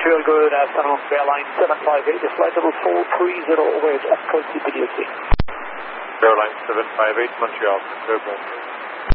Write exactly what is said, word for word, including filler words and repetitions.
Montreal, good afternoon, airline seven five eight, flight level four three zero, await approach to P D C. Airline seven five eight, Montreal, Montreal.